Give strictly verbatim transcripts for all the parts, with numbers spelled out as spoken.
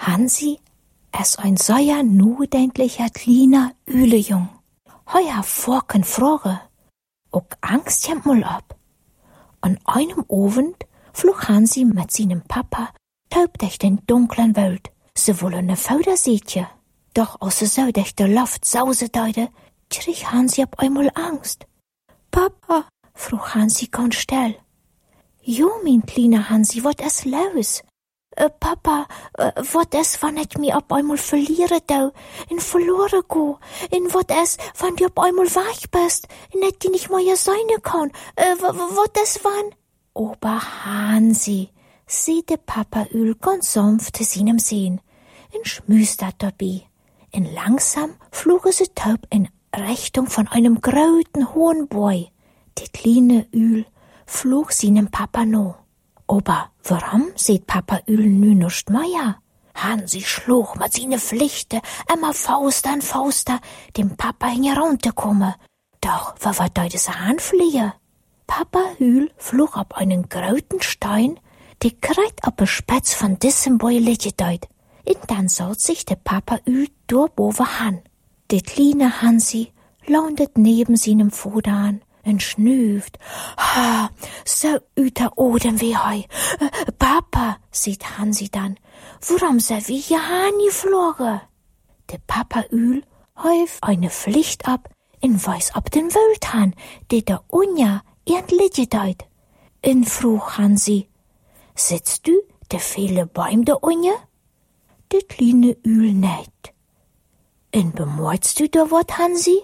Hansi es ein sehr nudentlicher kleiner Ülejung. Heuer vorken Frage, auch Angst jam mal ab. An einem Abend flog Hansi mit seinem Papa taub durch den dunklen Wald. Sie wollen ne Fauder seetje. Doch aus so durch der Luft sause deide, krieg Hansi ab einmal Angst. Papa, frug Hansi ganz still. Jo, mein kleiner Hansi, wat es los? Äh, Papa, äh, wat es, wann ich mi ab einmal verliere dau, in verloren go, in wat es, wann du ab einmal weg bist, in et die nicht mehr ja sein kann, äh, wat es wann? Ober Hansi, sieht der Papa Öl ganz sanft zu seinem Sehen, in schmüstert dabei. In langsam flogen sie taub in Richtung von einem großen hohen Bäu. Die kleine Öl flog seinem Papa no. Aber warum sieht Papa Öl nu nicht mehr? Hansi schlug mit seine Pflichte immer Faust an Faust, dem Papa herunterkomme. Doch was war das Handfliehe? Papa Öl flog ab einen großen Stein, die kreit ab der Spitz von diesem Bäu liegt deut. Und dann saut sich der Papa Öl durch boven han. Der kleine Hansi landet neben seinem Vater an und schnüft. Ha, so üter Odem wie hei. Äh, Papa, sieht Hansi dann, warum sei wie ja Hani floge? Der Papa Öl häuft eine Pflicht ab und weiß ab den Wald han, der der Unja ihren Lidje deut. In frug Hansi, sitzt du der viele Baum der Unja? Der kleine Öl nicht. In bemoitst du da wat, Hansi?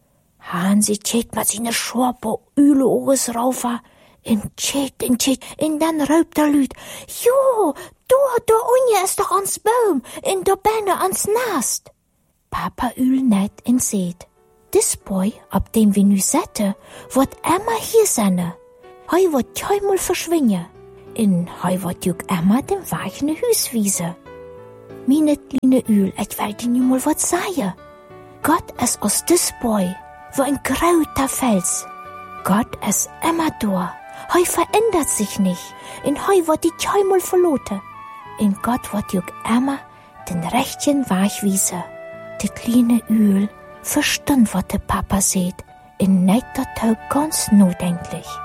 Hansi tschät mit seine Schorpe Öle oges raufer, in tschät, in tschät, in dann raubt er lüt. Jo, da, da unja ist doch ans Baum, in der Benne ans Nast. Papa Öl nicht in seht. Dis Boy, ab dem wir nu sette, wird immer hier senne. Hei wird keinmal verschwinge. In hei wird juk immer dem weichen Hüs wiese. Meine kleine Öl, ich will dir nu mal wat sagen. Gott ist aus dis Boy, wo ein grauter Fels. Gott ist immer da. Hei verändert sich nicht. In hei wird die keinmal verlote. In Gott wird juk immer den rechten Weg wiese. Die kleine Öl verstand, wat der Papa seht, in nicht dat ganz notwendig.